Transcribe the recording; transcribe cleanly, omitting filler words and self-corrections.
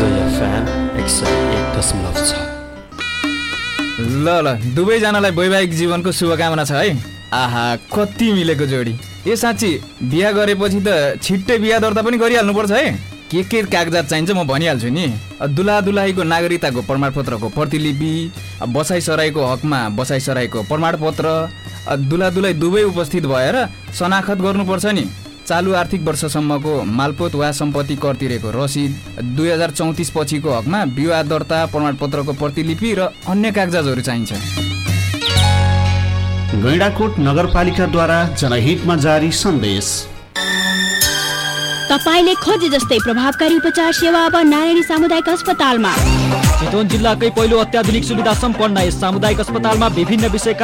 FM 101.6। ल दुवैजनालाई वैवाहिक जीवनको शुभकामना छ है। आहा कति मिलेको जोडी। ए साँच्ची बिहा गरेपछि त छिट्टै बिहा दर्ता पनि गरिहाल्नुपर्छ है। के कागजात चाहिन्छ म भनिहाल्छु नि। दुला दुलाहीको नागरिकताको प्रमाणपत्रको प्रतिलिपि, बसाइसराईको हकमा बसाइसराईको प्रमाणपत्र, दुला दुलाई दुवै उपस्थित भएर शनाखत गर्नुपर्छ नि। चालु आर्थिक वर्षसम्मको मालपोत वा सम्पत्ति कर तिरेको रसिद, 2034 पछिको हकमा विवाह दर्ता प्रमाणपत्रको प्रतिलिपि र अन्य कागजातहरू चाहिन्छ। गैंडाकोट नगरपालिकाद्वारा जनहितमा जारी सन्देश। तपाईले खोजे जस्तै प्रभावकारी उपचार सेवा अब नारायणी सामुदायिक अस्पतालमा। चितवन जिल्लाकै पहिलो अत्याधुनिक सुविधा सम्पन्न यस सामुदायिक अस्पतालमा विभिन्न विषयका